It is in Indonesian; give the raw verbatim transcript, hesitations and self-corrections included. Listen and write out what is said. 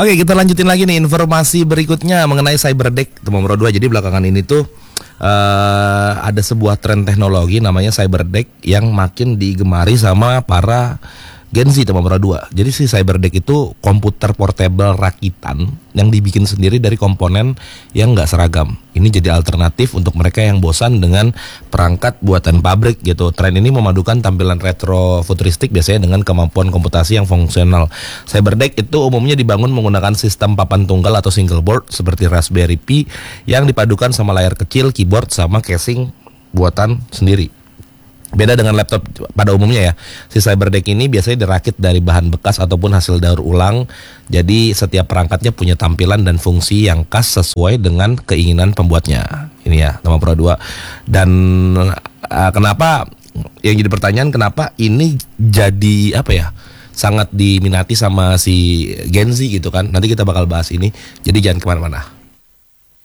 Oke, kita lanjutin lagi nih informasi berikutnya mengenai cyberdeck Teman Pro dua. Jadi belakangan ini tuh uh, ada sebuah tren teknologi namanya cyberdeck yang makin digemari sama para Gen Z Teman Pro dua. Jadi si cyberdeck itu komputer portable rakitan yang dibikin sendiri dari komponen yang nggak seragam. Ini jadi alternatif untuk mereka yang bosan dengan perangkat buatan pabrik gitu. Tren ini memadukan tampilan retro futuristik biasanya dengan kemampuan komputasi yang fungsional. Cyberdeck itu umumnya dibangun menggunakan sistem papan tunggal atau single board seperti Raspberry Pi yang dipadukan sama layar kecil, keyboard sama casing buatan sendiri. Beda dengan laptop pada umumnya ya, si cyberdeck ini biasanya dirakit dari bahan bekas ataupun hasil daur ulang. Jadi setiap perangkatnya punya tampilan dan fungsi yang khas sesuai dengan keinginan pembuatnya. Ini ya Teman Pro dua. Dan uh, kenapa yang jadi pertanyaan, kenapa ini jadi apa ya, sangat diminati sama si Gen Z gitu kan. Nanti kita bakal bahas ini. Jadi jangan kemana-mana.